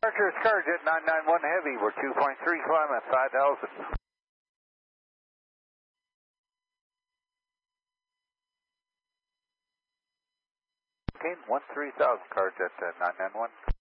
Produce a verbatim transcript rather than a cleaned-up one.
Archer Scarjet nine nine one Heavy, we're two point three climb at five thousand. Okay, one three thousand, Carjet at nine nine one.